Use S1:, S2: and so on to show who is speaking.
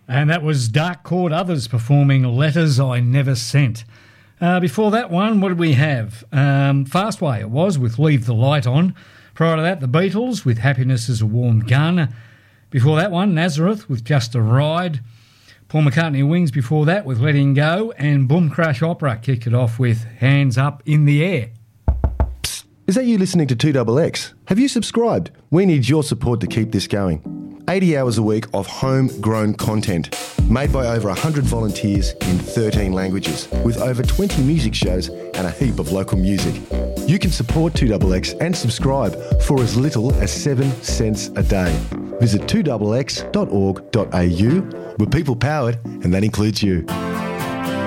S1: And that was Dark Chord Others performing Letters I Never Sent. Before that one, what did we have? Fastway it was with Leave the Light On. Prior to that, The Beatles with Happiness is a Warm Gun. Before that one, Nazareth with Just a Ride. Paul McCartney and Wings before that with Letting Go. And Boom Crash Opera kicked it off with Hands Up in the Air.
S2: Psst, is that you listening to 2XX? Have you subscribed? We need your support to keep this going. 80 hours a week of homegrown content made by over 100 volunteers in 13 languages with over 20 music shows and a heap of local music. You can support 2XX and subscribe for as little as 7 cents a day. Visit 2xx.org.au. We're people powered and that includes you.